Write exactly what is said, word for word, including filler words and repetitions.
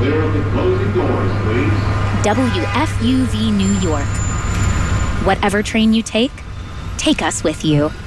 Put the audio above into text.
clear of the closing doors, please. W F U V New York. Whatever train you take, take us with you.